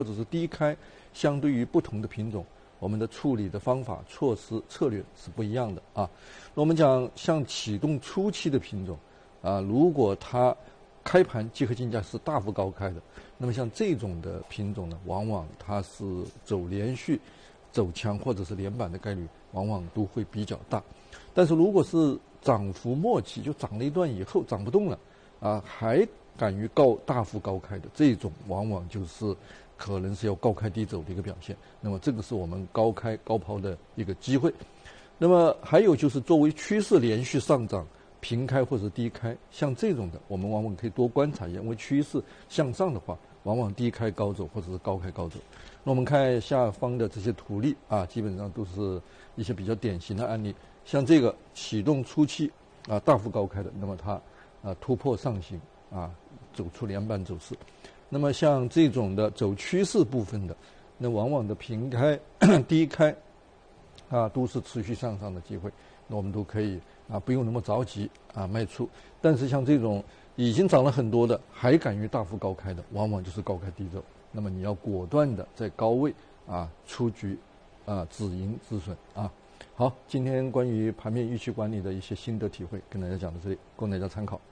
或者是低开，相对于不同的品种，我们的处理的方法、措施、策略是不一样的啊。那我们讲像启动初期的品种啊，如果它开盘集合竞价是大幅高开的，那么像这种的品种呢，往往它是走连续、走强或者是连板的概率，往往都会比较大。但是如果是涨幅末期，就涨了一段以后涨不动了啊，还敢于大幅高开的这种，往往就是可能是要高开低走的一个表现。那么这个是我们高开高抛的一个机会。那么还有就是作为趋势连续上涨，平开或者低开，像这种的，我们往往可以多观察一下，因为趋势向上的话，往往低开高走或者是高开高走。那我们看下方的这些图例啊，基本上都是一些比较典型的案例。像这个启动初期啊大幅高开的，那么它突破上行啊，走出连板走势。那么像这种的走趋势部分的，那往往的平开低开啊都是持续向上的机会，那我们都可以啊不用那么着急啊卖出。但是像这种已经涨了很多的，还敢于大幅高开的，往往就是高开低走。那么你要果断的在高位啊出局啊止盈止损啊。好，今天关于盘面预期管理的一些心得体会跟大家讲到这里，供大家参考。